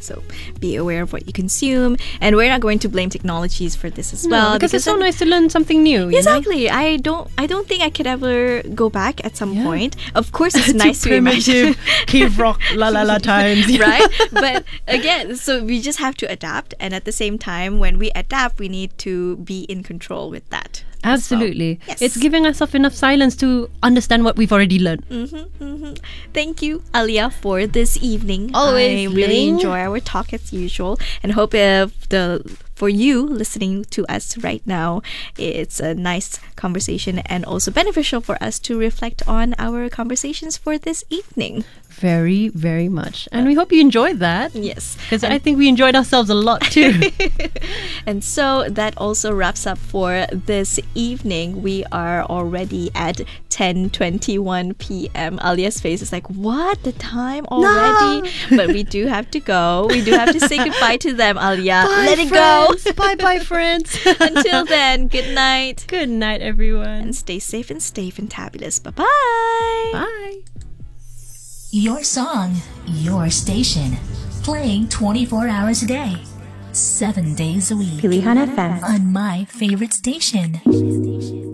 So be aware of what you consume. And we're not going to blame technologies for this as well. Because it's so nice to learn something new. Exactly. I don't think I could ever go back at some point. Of course, it's nice to imagine. Cave rock, la la la times. Right? But again, so we just have to adapt. And at the same time, when we adapt, we need to be in control with that. Absolutely. Yes. It's giving ourselves enough silence to understand what we've already learned. Thank you, Alia, for this evening. Always, I really Ling. enjoy our talk as usual, and hope for you listening to us right now, it's a nice conversation and also beneficial for us to reflect on our conversations for this evening. Very, very much. And we hope you enjoyed that. Yes. Because I think we enjoyed ourselves a lot too. And so that also wraps up for this evening. We are already at 10:21 p.m. Alia's face is like, what? The time already? No. But we do have to go. We do have to say goodbye to them, Alia. Bye, Let it friends. go. Bye-bye, friends. Until then, good night. Good night, everyone. And stay safe and stay fantabulous. Bye-bye. Bye. Your song, your station. Playing 24 hours a day, 7 days a week. Pilihan FM. On my favorite station.